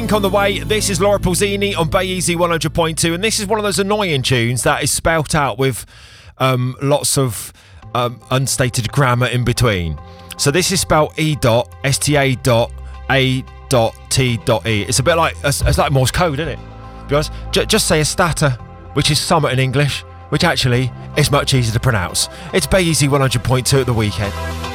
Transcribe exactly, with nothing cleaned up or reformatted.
Link on the way. This is Laura Pausini on Bay Easy one hundred point two, and this is one of those annoying tunes that is spelt out with um, lots of um, unstated grammar in between. So this is spelled E dot S T A dot A dot T dot E. It's a bit like it's, it's like Morse code, isn't it? Be honest, J- just say a statter, which is summit in English, which actually is much easier to pronounce. It's Bay Easy one hundred point two at the weekend.